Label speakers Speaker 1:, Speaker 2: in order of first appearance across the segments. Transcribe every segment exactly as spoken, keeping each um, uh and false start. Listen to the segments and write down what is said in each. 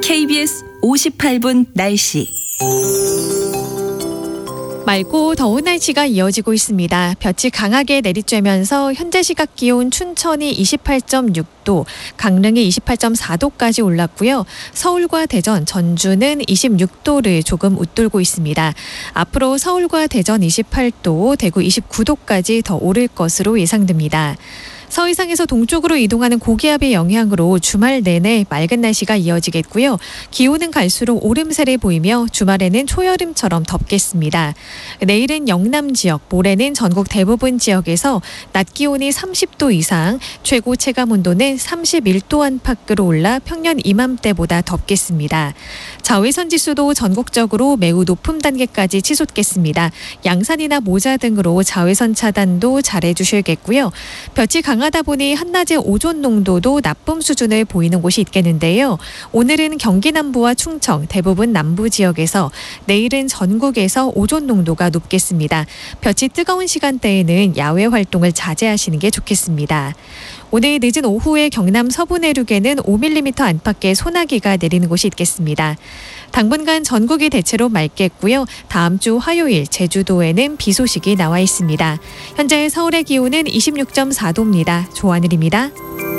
Speaker 1: 케이비에스 오십팔 분 날씨.
Speaker 2: 맑고 더운 날씨가 이어지고 있습니다. 볕이 강하게 내리쬐면서 현재 시각 기온 춘천이 이십팔 점 육 도, 강릉이 이십팔 점 사 도까지 올랐고요. 서울과 대전, 전주는 이십육 도를 조금 웃돌고 있습니다. 앞으로 서울과 대전 이십팔 도, 대구 이십구 도까지 더 오를 것으로 예상됩니다. 서해상에서 동쪽으로 이동하는 고기압의 영향으로 주말 내내 맑은 날씨가 이어지겠고요. 기온은 갈수록 오름세를 보이며 주말에는 초여름처럼 덥겠습니다. 내일은 영남 지역, 모레는 전국 대부분 지역에서 낮 기온이 삼십 도 이상, 최고 체감 온도는 삼십일 도 안팎으로 올라 평년 이맘때보다 덥겠습니다. 자외선 지수도 전국적으로 매우 높은 단계까지 치솟겠습니다. 양산이나 모자 등으로 자외선 차단도 잘해주셔야겠고요. 볕이 강하다 보니 한낮의 오존 농도도 나쁨 수준을 보이는 곳이 있겠는데요. 오늘은 경기 남부와 충청, 대부분 남부 지역에서, 내일은 전국에서 오존 농도가 높겠습니다. 볕이 뜨거운 시간대에는 야외 활동을 자제하시는 게 좋겠습니다. 오늘 늦은 오후에 경남 서부 내륙에는 오 밀리미터 안팎의 소나기가 내리는 곳이 있겠습니다. 당분간 전국이 대체로 맑겠고요. 다음 주 화요일 제주도에는 비 소식이 나와 있습니다. 현재 서울의 기온은 이십육 점 사 도입니다. 조하늘입니다.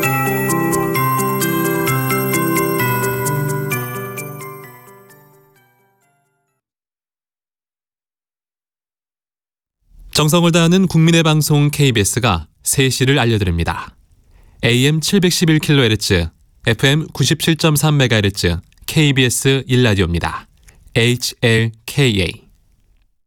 Speaker 3: 정성을 다하는 국민의 방송 케이비에스가 세 시를 알려드립니다. 에이엠 칠백십일 킬로헤르츠, 에프엠 구십칠 점 삼 메가헤르츠 케이비에스 일 라디오입니다. 에이치엘케이에이